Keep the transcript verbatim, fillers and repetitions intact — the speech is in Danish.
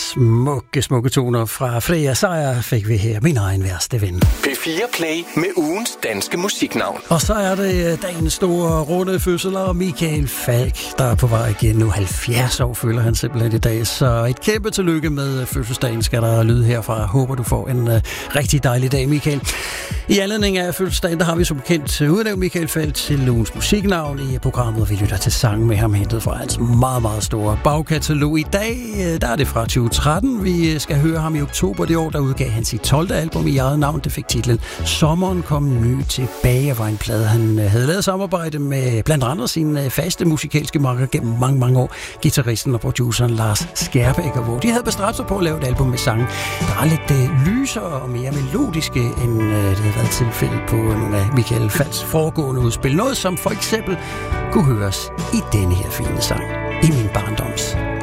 Smukke, smukke toner fra Freja Sejer fik vi her, min egen værste ven. P fire Play med ugens danske musiknavn. Og så er det dagens store runde fødseler, Michael Falch, der er på vej igen nu. halvfjerds år føler han simpelthen i dag, så et kæmpe tillykke med fødselsdagen skal der lyde herfra. Håber du får en uh, rigtig dejlig dag, Michael. I anledning af fødselsdagen, der har vi som bekendt udnævnt Michael Falch til ugens musiknavn i programmet, og vi lytter til sange med ham hentet fra hans meget, meget store bagkatalog. I dag, der er det fra tyve tretten. Vi skal høre ham i oktober det år, der udgav han sit tolvte album i eget navn. Det fik titlen Sommeren kom ny tilbage, var en plade, han havde lavet samarbejde med blandt andre sine faste musikalske makker gennem mange, mange år. Guitaristen og produceren Lars Skærbæk, hvor de havde bestræbt sig på at lave et album med sange, der er lidt uh, lysere og mere melodiske, end uh, det havde været tilfældet på nogle af Michael Falchs foregående udspil. Noget som for eksempel kunne høres i denne her fine sang, I min barndoms